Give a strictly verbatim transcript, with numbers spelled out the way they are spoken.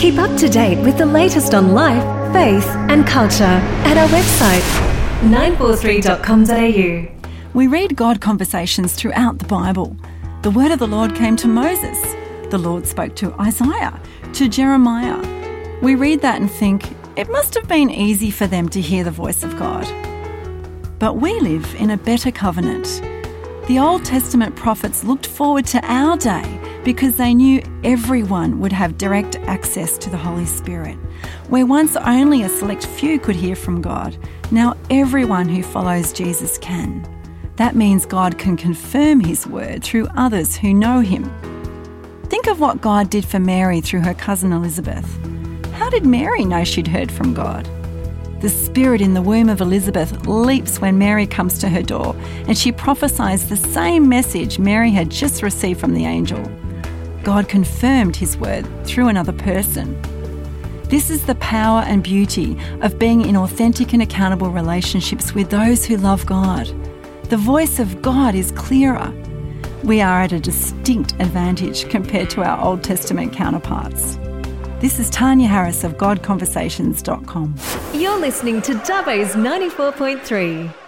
Keep up to date with the latest on life, faith and culture at our website, nine four three dot com dot a u. We read God conversations throughout the Bible. The word of the Lord came to Moses. The Lord spoke to Isaiah, to Jeremiah. We read that and think, it must have been easy for them to hear the voice of God. But we live in a better covenant. The Old Testament prophets looked forward to our day because they knew everyone would have direct access to the Holy Spirit. Where once only a select few could hear from God, now everyone who follows Jesus can. That means God can confirm his word through others who know him. Think of what God did for Mary through her cousin Elizabeth. How did Mary know she'd heard from God? The spirit in the womb of Elizabeth leaps when Mary comes to her door, and she prophesies the same message Mary had just received from the angel. God confirmed his word through another person. This is the power and beauty of being in authentic and accountable relationships with those who love God. The voice of God is clearer. We are at a distinct advantage compared to our Old Testament counterparts. This is Tanya Harris of God Conversations dot com. You're listening to Dubbo's ninety-four point three.